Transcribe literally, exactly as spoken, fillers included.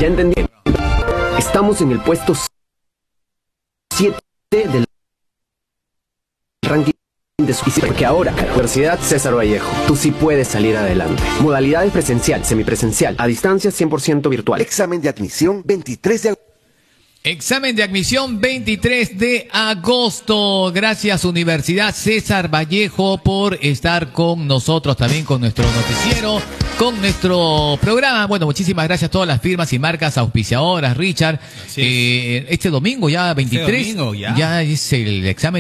Ya entendí. Estamos en el puesto siete del ranking de su porque ahora, Universidad César Vallejo, tú sí puedes salir adelante. Modalidades presencial, semipresencial, a distancia cien por ciento virtual. Examen de admisión veintitrés de agosto. Examen de admisión veintitrés de agosto. Gracias Universidad César Vallejo por estar con nosotros, también con nuestro noticiero, con nuestro programa. Bueno, muchísimas gracias a todas las firmas y marcas auspiciadoras, Richard. Eh, este domingo ya veintitrés, Este domingo, ya. ya es el examen